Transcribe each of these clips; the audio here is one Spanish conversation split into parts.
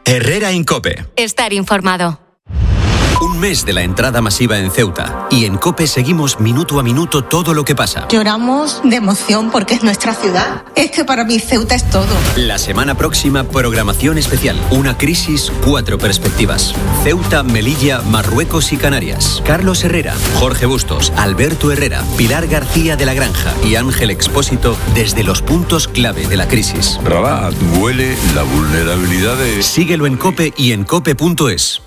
Herrera en COPE. Estar informado. Un mes de la entrada masiva en Ceuta. Y en COPE seguimos minuto a minuto todo lo que pasa. Lloramos de emoción porque es nuestra ciudad. Es que para mí Ceuta es todo. La semana próxima, programación especial. Una crisis, 4 perspectivas. Ceuta, Melilla, Marruecos y Canarias. Carlos Herrera, Jorge Bustos, Alberto Herrera, Pilar García de la Granja y Ángel Expósito desde los puntos clave de la crisis. Rabat, huele la vulnerabilidad de... Síguelo en COPE y en cope.es.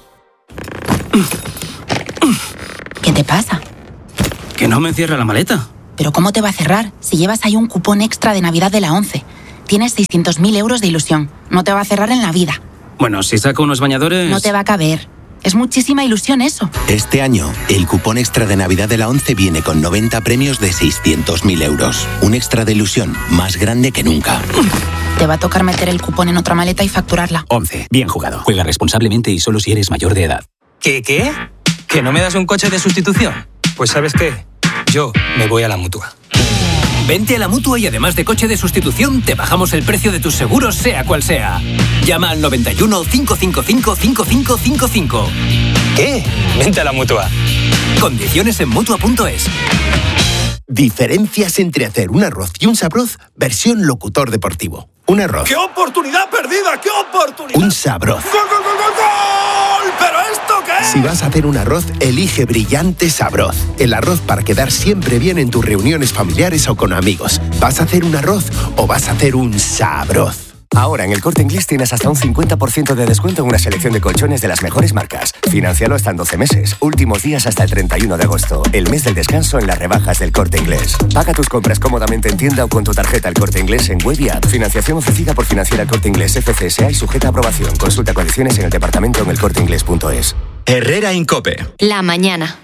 ¿Qué te pasa? Que no me cierra la maleta. ¿Pero cómo te va a cerrar si llevas ahí un cupón extra de Navidad de la 11? Tienes 600.000 euros de ilusión. No te va a cerrar en la vida. Bueno, si saco unos bañadores... No te va a caber. Es muchísima ilusión eso. Este año, el cupón extra de Navidad de la 11 viene con 90 premios de 600.000 euros. Un extra de ilusión más grande que nunca. Te va a tocar meter el cupón en otra maleta y facturarla. 11. Bien jugado. Juega responsablemente y solo si eres mayor de edad. ¿Qué? ¿Que no me das un coche de sustitución? Pues ¿sabes qué? Yo me voy a la Mutua. Vente a la Mutua y además de coche de sustitución, te bajamos el precio de tus seguros, sea cual sea. Llama al 91 555 5555. ¿Qué? Vente a la Mutua. Condiciones en Mutua.es. Diferencias entre hacer un arroz y un sabroz, versión locutor deportivo. Un arroz. ¡Qué oportunidad perdida! ¡Qué oportunidad! Un sabroz. ¡Gol, gol, gol, gol, gol! ¿Pero esto qué es? Si vas a hacer un arroz, elige Brillante Sabroz. El arroz para quedar siempre bien en tus reuniones familiares o con amigos. ¿Vas a hacer un arroz o vas a hacer un sabroz? Ahora en el Corte Inglés tienes hasta un 50% de descuento en una selección de colchones de las mejores marcas. Financialo hasta en 12 meses. Últimos días hasta el 31 de agosto. El mes del descanso en las rebajas del Corte Inglés. Paga tus compras cómodamente en tienda o con tu tarjeta El Corte Inglés en web y app. Financiación ofrecida por Financiera El Corte Inglés FCSA y sujeta a aprobación. Consulta condiciones en el departamento en elcorteinglés.es. Herrera en COPE. La mañana.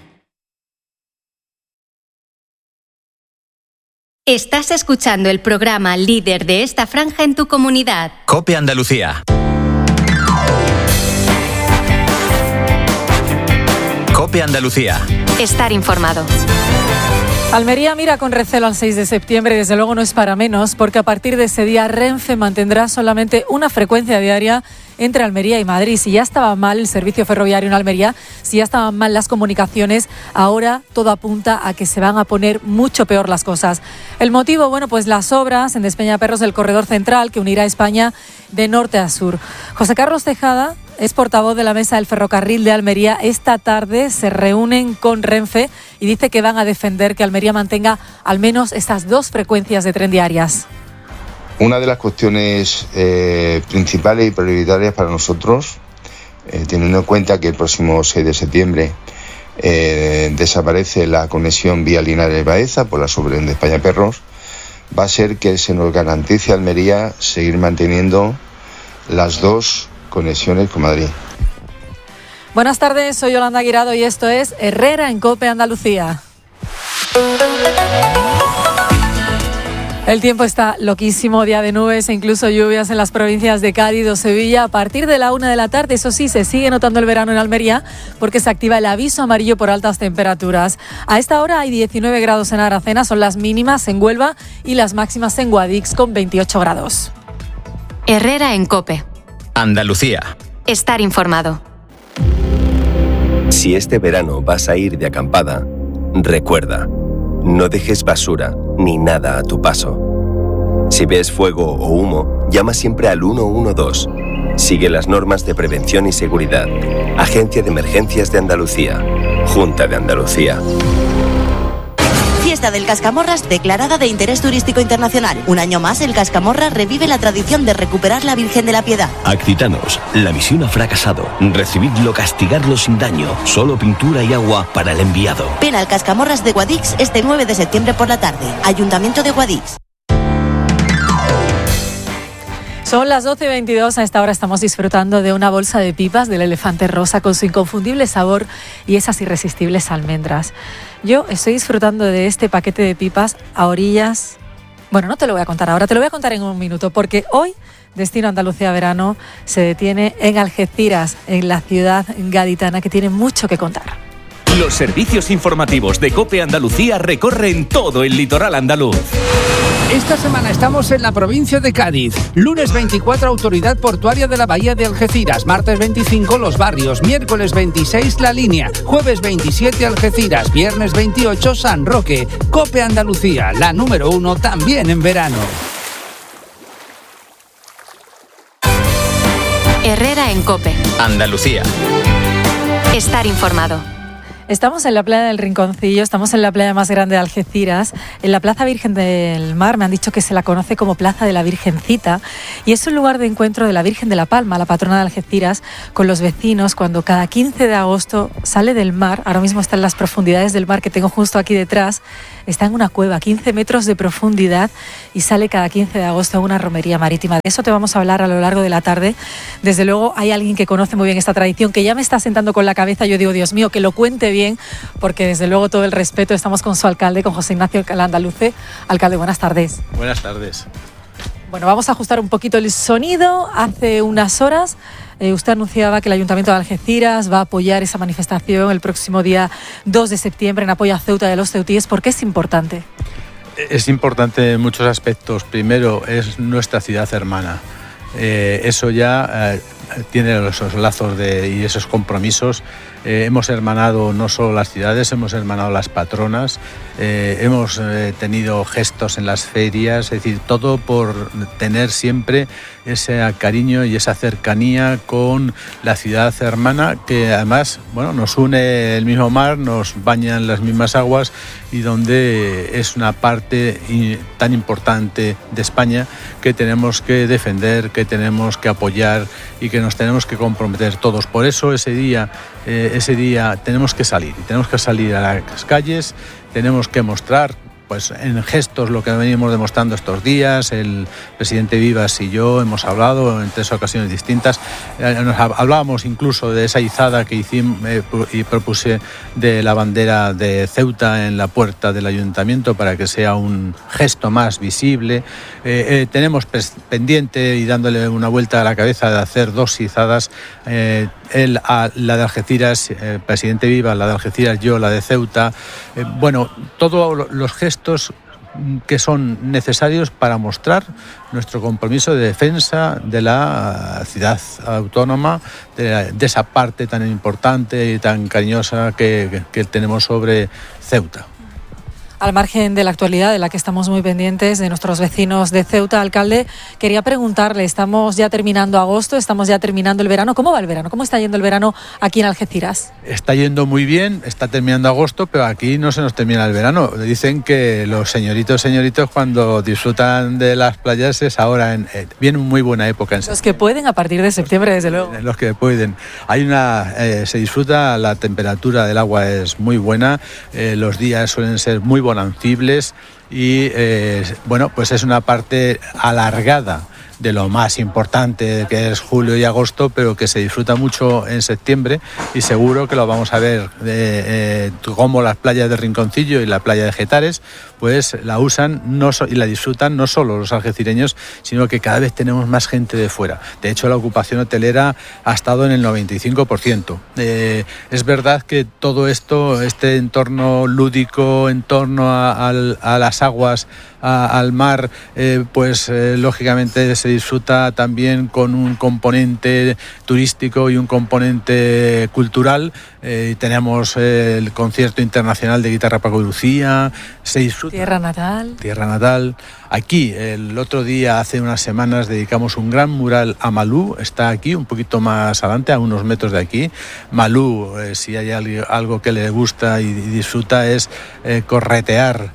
Estás escuchando el programa líder de esta franja en tu comunidad. COPE Andalucía. COPE Andalucía. Estar informado. Almería mira con recelo al 6 de septiembre y desde luego no es para menos, porque a partir de ese día Renfe mantendrá solamente una frecuencia diaria entre Almería y Madrid. Si ya estaba mal el servicio ferroviario en Almería, si ya estaban mal las comunicaciones, ahora todo apunta a que se van a poner mucho peor las cosas. El motivo, bueno, pues las obras en Despeñaperros del corredor central que unirá a España de norte a sur. José Carlos Tejada es portavoz de la Mesa del Ferrocarril de Almería. Esta tarde se reúnen con Renfe y dice que van a defender que Almería mantenga al menos estas 2 frecuencias de tren diarias. Una de las cuestiones principales y prioritarias para nosotros, teniendo en cuenta que el próximo 6 de septiembre desaparece la conexión vía Linares-Baeza por la subvención de Despeñaperros, va a ser que se nos garantice a Almería seguir manteniendo las 2 conexiones con Madrid. Buenas tardes, soy Yolanda Guirado y esto es Herrera en COPE Andalucía. El tiempo está loquísimo, día de nubes e incluso lluvias en las provincias de Cádiz o Sevilla. A partir de la 1 de la tarde, eso sí, se sigue notando el verano en Almería porque se activa el aviso amarillo por altas temperaturas. A esta hora hay 19 grados en Aracena, son las mínimas en Huelva y las máximas en Guadix con 28 grados. Herrera en COPE. Andalucía. Estar informado. Si este verano vas a ir de acampada, recuerda, no dejes basura ni nada a tu paso. Si ves fuego o humo, llama siempre al 112. Sigue las normas de prevención y seguridad. Agencia de Emergencias de Andalucía. Junta de Andalucía. Fiesta del Cascamorras declarada de interés turístico internacional. Un año más, el Cascamorras revive la tradición de recuperar la Virgen de la Piedad. Accitanos, la misión ha fracasado. Recibidlo, castigadlo sin daño. Solo pintura y agua para el enviado. Ven al Cascamorras de Guadix este 9 de septiembre por la tarde. Ayuntamiento de Guadix. Son las 12:22, a esta hora estamos disfrutando de una bolsa de pipas del Elefante Rosa con su inconfundible sabor y esas irresistibles almendras. Yo estoy disfrutando de este paquete de pipas a orillas... Bueno, no te lo voy a contar ahora, te lo voy a contar en un minuto, porque hoy Destino Andalucía Verano se detiene en Algeciras, en la ciudad gaditana, que tiene mucho que contar. Los servicios informativos de COPE Andalucía recorren todo el litoral andaluz. Esta semana estamos en la provincia de Cádiz. Lunes 24, Autoridad Portuaria de la Bahía de Algeciras. Martes 25, Los Barrios. Miércoles 26, La Línea. Jueves 27, Algeciras. Viernes 28, San Roque. COPE Andalucía, la número 1 también en verano. Herrera en COPE. Andalucía. Estar informado. Estamos en la playa del Rinconcillo, estamos en la playa más grande de Algeciras, en la Plaza Virgen del Mar. Me han dicho que se la conoce como Plaza de la Virgencita y es un lugar de encuentro de la Virgen de la Palma, la patrona de Algeciras, con los vecinos cuando cada 15 de agosto sale del mar. Ahora mismo está en las profundidades del mar que tengo justo aquí detrás. Está en una cueva, 15 metros de profundidad, y sale cada 15 de agosto a una romería marítima. De eso te vamos a hablar a lo largo de la tarde. Desde luego hay alguien que conoce muy bien esta tradición, que ya me está sentando con la cabeza. Yo digo, Dios mío, que lo cuente bien, porque desde luego todo el respeto. Estamos con su alcalde, con José Ignacio Alcalá Andaluce. Alcalde, buenas tardes. Buenas tardes. Bueno, vamos a ajustar un poquito el sonido. Hace unas horas usted anunciaba que el Ayuntamiento de Algeciras va a apoyar esa manifestación el próximo día 2 de septiembre en apoyo a Ceuta y a los ceutíes. ¿Por qué es importante? Es importante en muchos aspectos. Primero, es nuestra ciudad hermana. Eso ya tiene esos lazos y esos compromisos. Hemos hermanado no solo las ciudades, hemos hermanado las patronas, hemos tenido gestos en las ferias, es decir, todo por tener siempre ese cariño y esa cercanía con la ciudad hermana, que además, bueno, nos une el mismo mar, nos bañan las mismas aguas y donde es una parte tan importante de España que tenemos que defender, que tenemos que apoyar y que nos tenemos que comprometer todos. Por eso ese día tenemos que salir a las calles, tenemos que mostrar pues en gestos lo que venimos demostrando estos días. El presidente Vivas y yo hemos hablado en 3 ocasiones distintas. Hablábamos incluso de esa izada que hicimos y propuse de la bandera de Ceuta en la puerta del ayuntamiento para que sea un gesto más visible. Tenemos pendiente y dándole una vuelta a la cabeza de hacer 2 izadas. La de Algeciras, presidente Vivas, la de Algeciras, yo, la de Ceuta. Bueno, todos los gestos que son necesarios para mostrar nuestro compromiso de defensa de la ciudad autónoma, de esa parte tan importante y tan cariñosa que tenemos sobre Ceuta. Al margen de la actualidad, de la que estamos muy pendientes, de nuestros vecinos de Ceuta, alcalde, quería preguntarle, estamos ya terminando agosto, estamos ya terminando el verano. ¿Cómo va el verano? ¿Cómo está yendo el verano aquí en Algeciras? Está yendo muy bien, está terminando agosto, pero aquí no se nos termina el verano. Dicen que los señoritos cuando disfrutan de las playas es ahora, viene muy buena época. Los que pueden a partir de septiembre, desde luego. Los que pueden. Se disfruta, la temperatura del agua es muy buena, los días suelen ser muy bonancibles y bueno, pues es una parte alargada de lo más importante que es julio y agosto, pero que se disfruta mucho en septiembre y seguro que lo vamos a ver como las playas de Rinconcillo y la playa de Getares, pues la usan y la disfrutan no solo los algecireños, sino que cada vez tenemos más gente de fuera. De hecho, la ocupación hotelera ha estado en el 95%. Es verdad que todo esto, este entorno lúdico, en torno a las aguas, al mar, pues lógicamente se disfruta también con un componente turístico y un componente cultural. Tenemos el concierto internacional de guitarra Paco de Lucía, se disfruta. Tierra natal. Aquí, el otro día, hace unas semanas, dedicamos un gran mural a Malú. Está aquí, un poquito más adelante, a unos metros de aquí. Malú, si hay algo que le gusta y disfruta, es corretear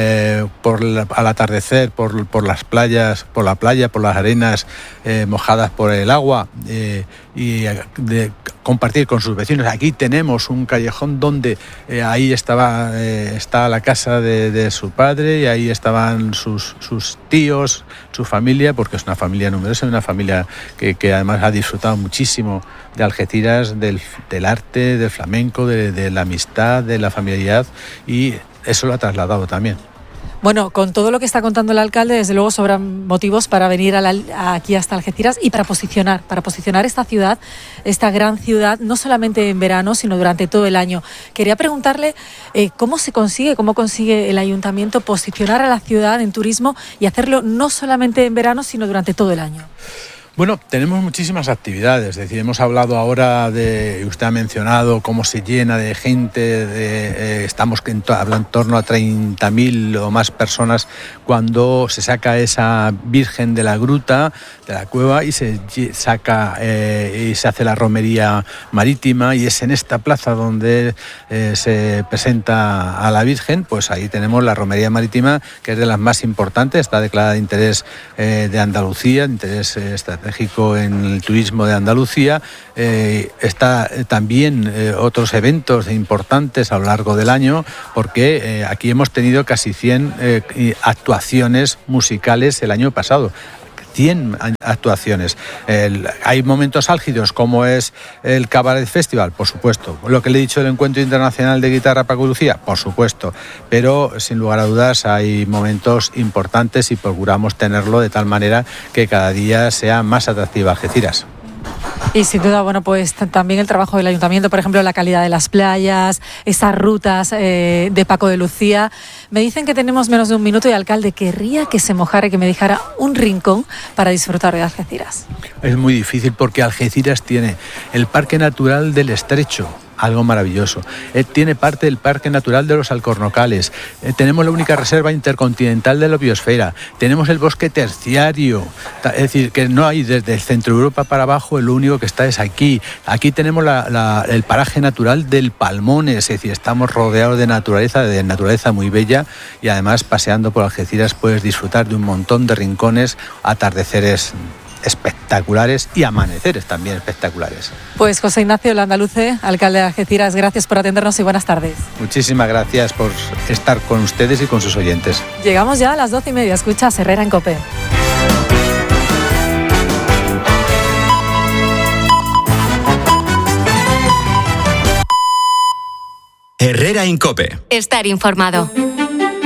al atardecer por las playas, por la playa, por las arenas mojadas por el agua y de compartir con sus vecinos. Aquí tenemos un callejón donde ahí está la casa de su padre y ahí estaban sus tíos, su familia, porque es una familia numerosa, una familia que además ha disfrutado muchísimo de Algeciras, del arte, del flamenco, de la amistad, de la familiaridad, y eso lo ha trasladado también. Bueno, con todo lo que está contando el alcalde, desde luego sobran motivos para venir aquí hasta Algeciras y para posicionar esta ciudad, esta gran ciudad, no solamente en verano, sino durante todo el año. Quería preguntarle cómo consigue el ayuntamiento posicionar a la ciudad en turismo y hacerlo no solamente en verano, sino durante todo el año. Bueno, tenemos muchísimas actividades, es decir, hemos hablado ahora usted ha mencionado cómo se llena de gente, estamos hablando en torno a 30.000 o más personas cuando se saca esa Virgen de la Gruta, de la cueva, y se saca y se hace la romería marítima, y es en esta plaza donde se presenta a la Virgen. Pues ahí tenemos la romería marítima, que es de las más importantes, está declarada de interés de Andalucía, de interés estratégico en el turismo de Andalucía. Está también otros eventos importantes a lo largo del año, porque aquí hemos tenido casi 100 actuaciones musicales el año pasado. 100 actuaciones. Hay momentos álgidos como es el Cabaret Festival, por supuesto. Lo que le he dicho del Encuentro Internacional de Guitarra Paco de Lucía, por supuesto. Pero sin lugar a dudas hay momentos importantes y procuramos tenerlo de tal manera que cada día sea más atractiva Algeciras. Y sin duda, bueno, pues también el trabajo del ayuntamiento, por ejemplo, la calidad de las playas, esas rutas de Paco de Lucía. Me dicen que tenemos menos de un minuto y, alcalde, querría que se mojara y que me dejara un rincón para disfrutar de Algeciras. Es muy difícil porque Algeciras tiene el Parque Natural del Estrecho, algo maravilloso. Tiene parte del Parque Natural de los Alcornocales. Tenemos la única reserva intercontinental de la biosfera. Tenemos el bosque terciario. Es decir, que no hay desde el centro de Europa para abajo, el único que está es aquí. Aquí tenemos el paraje natural del Palmones. Es decir, estamos rodeados de naturaleza muy bella, y además paseando por Algeciras puedes disfrutar de un montón de rincones, atardeceres espectaculares y amaneceres también espectaculares. Pues José Ignacio Landaluce, alcalde de Algeciras, gracias por atendernos y buenas tardes. Muchísimas gracias por estar con ustedes y con sus oyentes. Llegamos ya a las 12:30, escucha Herrera en COPE. Herrera en COPE. Estar informado.